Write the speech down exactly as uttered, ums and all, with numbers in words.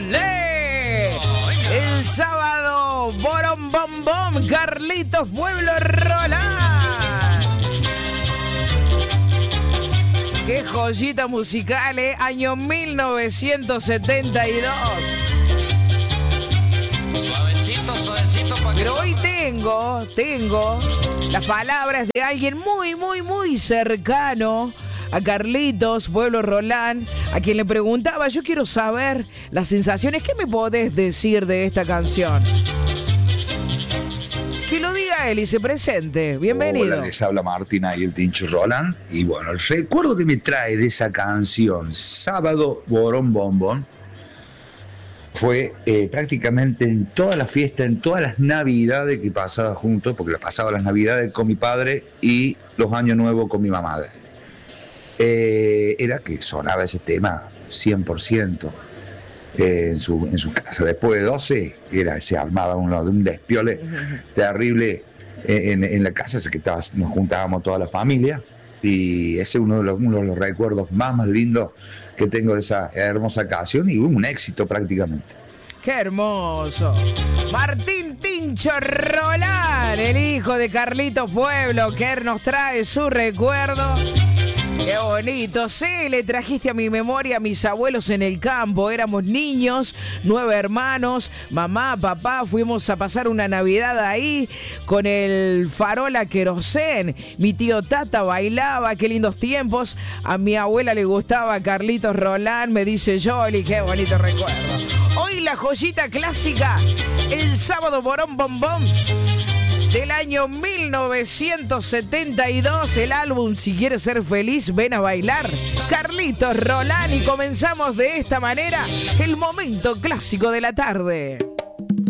¡Olé! El sábado, Borón Bom Bom, Carlitos Pueblo Roland. ¡Qué joyita musical, eh! Año mil novecientos setenta y dos. Suavecito, suavecito. Pa' Pero hoy tengo, tengo las palabras de alguien muy, muy, muy cercano a Carlitos Pueblo Roland, a quien le preguntaba, yo quiero saber las sensaciones. ¿Qué me podés decir de esta canción? Que lo diga él y se presente. Bienvenido. Hola, les habla Martina y el Tincho Roland. Y bueno, el recuerdo que me trae de esa canción, Sábado Borón Bombón, fue eh, prácticamente en toda la fiesta, en todas las navidades que pasaba juntos, porque las pasaba las navidades con mi padre y los años nuevos con mi mamá. Eh, era que sonaba ese tema cien por ciento eh, en, su, en su casa. Después de doce, era, se armaba uno de un despiole terrible eh, en, en la casa, así que estaba, nos juntábamos toda la familia, y ese es uno de los, uno de los recuerdos más, más lindos que tengo de esa hermosa canción, y un éxito prácticamente. ¡Qué hermoso! Martín Tincho Roland, el hijo de Carlitos Pueblo, que nos trae su recuerdo. ¡Qué bonito! Sí, le trajiste a mi memoria a mis abuelos en el campo. Éramos niños, nueve hermanos, mamá, papá. Fuimos a pasar una Navidad ahí con el farol a querosén. Mi tío Tata bailaba, qué lindos tiempos. A mi abuela le gustaba Carlitos Roland, me dice Yoli. ¡Qué bonito recuerdo! Hoy la joyita clásica, el sábado Borón Bombón, del año mil novecientos setenta y dos, el álbum Si Quieres Ser Feliz, Ven a Bailar, Carlitos Roland, y comenzamos de esta manera el momento clásico de la tarde.